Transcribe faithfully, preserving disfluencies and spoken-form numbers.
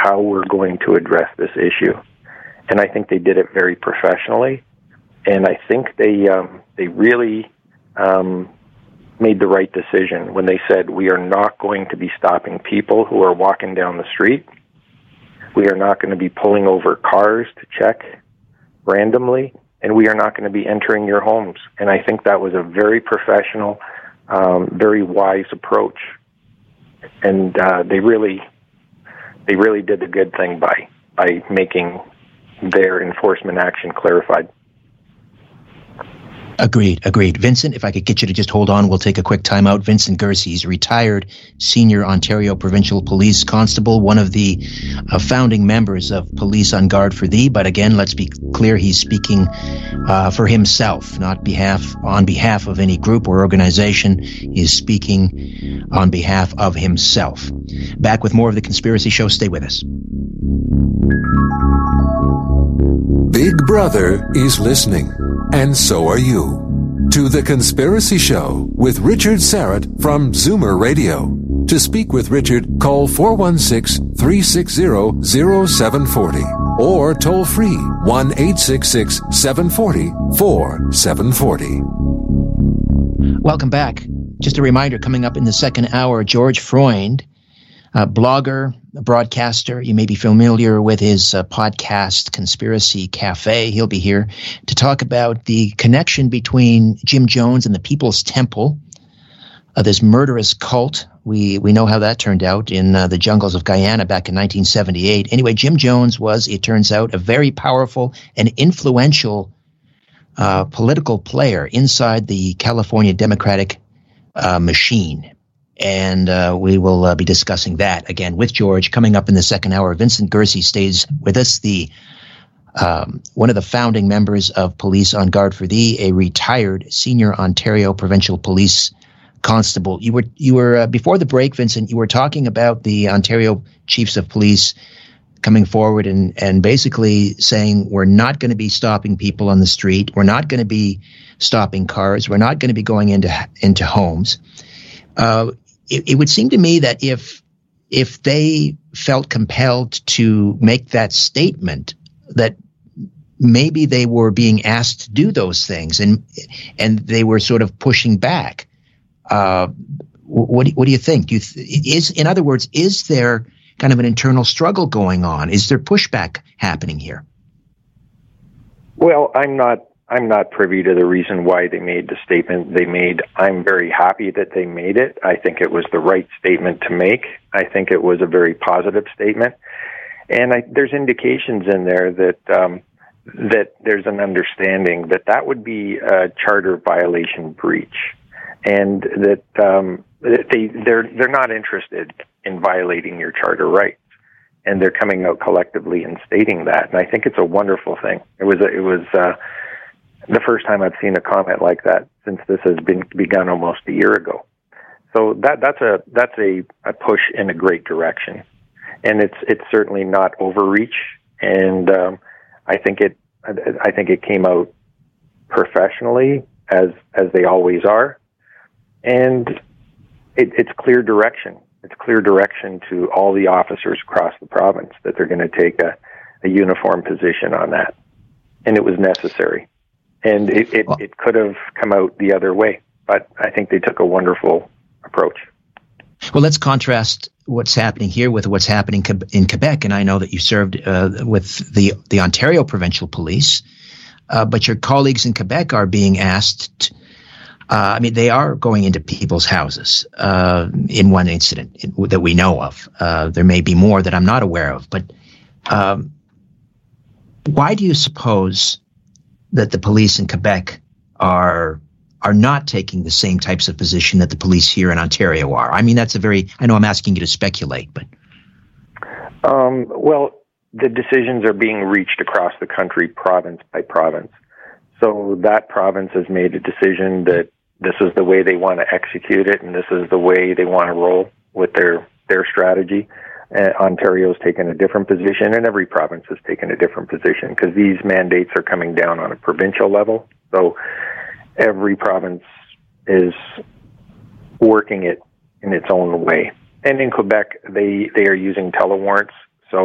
how we're going to address this issue. And I think they did it very professionally. And I think they um, they really um, made the right decision when they said, we are not going to be stopping people who are walking down the street. We are not going to be pulling over cars to check randomly. And we are not going to be entering your homes. And I think that was a very professional, um, very wise approach. And uh, they really they really did the good thing by by making their enforcement action clarified. Agreed, agreed. Vincent, if I could get you to just hold on, we'll take a quick time out. Vincent Gersey, he's a retired senior Ontario Provincial Police Constable, one of the uh, founding members of Police on Guard for Thee. But again, let's be clear, he's speaking uh, for himself, not behalf on behalf of any group or organization. He is speaking on behalf of himself. Back with more of The Conspiracy Show. Stay with us. Big Brother is listening, and so are you, to The Conspiracy Show with Richard Syrett from Zoomer Radio. To speak with Richard, call four one six, three six zero, zero seven four zero or toll free one eight six six, seven four zero, four seven four zero. Welcome back. Just a reminder, coming up in the second hour, George Freund, a blogger, a broadcaster. You may be familiar with his uh, podcast, Conspiracy Cafe. He'll be here to talk about the connection between Jim Jones and the People's Temple, uh, this murderous cult. We we know how that turned out in uh, the jungles of Guyana back in nineteen seventy-eight. Anyway, Jim Jones was, it turns out, a very powerful and influential uh, political player inside the California Democratic uh, machine. And uh, we will uh, be discussing that again with George coming up in the second hour. Vincent Gersey stays with us, the um, one of the founding members of Police on Guard for Thee, a retired senior Ontario Provincial Police Constable. You were you were uh, before the break, Vincent. You were talking about the Ontario Chiefs of Police coming forward and and basically saying we're not going to be stopping people on the street. We're not going to be stopping cars. We're not going to be going into into homes. Uh, It, it would seem to me that if if they felt compelled to make that statement, that maybe they were being asked to do those things, and and they were sort of pushing back. Uh, what do, what do you think? Do you th- is in other words, is there kind of an internal struggle going on? Is there pushback happening here? Well, I'm not. I'm not privy to the reason why they made the statement they made. I'm very happy that they made it. I think it was the right statement to make. I think it was a very positive statement. And I, there's indications in there that um, that there's an understanding that that would be a charter violation breach, and that um, they they're they're not interested in violating your charter rights, and they're coming out collectively and stating that. And I think it's a wonderful thing. It was a, it was. Uh, The first time I've seen a comment like that since this has been begun almost a year ago. So that that's a that's a, a push in a great direction, and it's it's certainly not overreach. And um, I think it I think it came out professionally as as they always are, and it, it's clear direction. It's clear direction to all the officers across the province that they're going to take a, a uniform position on that, and it was necessary. And it, it, it could have come out the other way, but I think they took a wonderful approach. Well, let's contrast what's happening here with what's happening in Quebec. And I know that you served uh, with the, the Ontario Provincial Police, uh, but your colleagues in Quebec are being asked, uh, I mean, they are going into people's houses uh, in one incident that we know of. Uh, there may be more that I'm not aware of, but um, why do you suppose that the police in Quebec are are not taking the same types of position that the police here in Ontario are? I mean, that's a very, I know I'm asking you to speculate, but. Um, well, the decisions are being reached across the country, province by province. So that province has made a decision that this is the way they want to execute it, and this is the way they want to roll with their, their strategy. Uh, Ontario's taken a different position, and every province has taken a different position because these mandates are coming down on a provincial level. So every province is working it in its own way. And in Quebec, they, they are using telewarrants